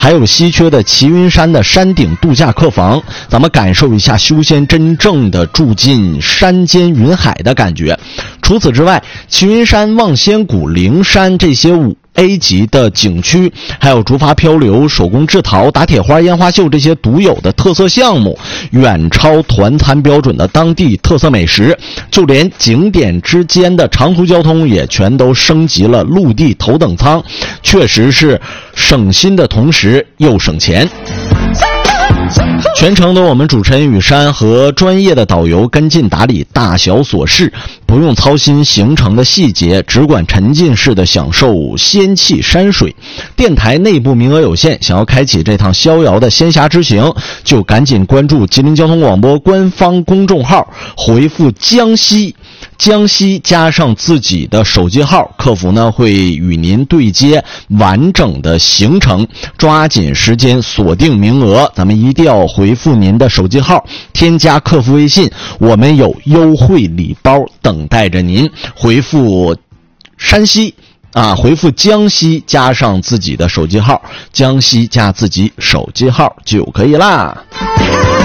还有稀缺的齐云山的山顶度假客房，咱们感受一下修仙真正的住进山间云海的感觉。除此之外，齐云山、望仙谷、灵山这些5A 级的景区，还有竹筏漂流、手工制陶、打铁花、烟花秀这些独有的特色项目，远超团餐标准的当地特色美食，就连景点之间的长途交通也全都升级了陆地头等舱，确实是省心的同时又省钱。全程都我们主持人雨山和专业的导游跟进打理大小琐事，不用操心行程的细节，只管沉浸式的享受仙气山水。电台内部名额有限，想要开启这趟逍遥的仙侠之行，就赶紧关注吉林交通广播官方公众号，回复江西加上自己的手机号，客服呢会与您对接完整的行程，抓紧时间锁定名额，咱们一定要回复您的手机号，添加客服微信，我们有优惠礼包等待着您。回复山西回复江西加上自己的手机号，江西加自己手机号就可以啦。